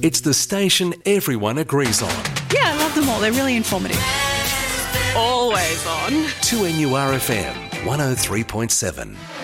It's the station everyone agrees on. Yeah, I love them all. They're really informative. Always on. 2NURFM 103.7.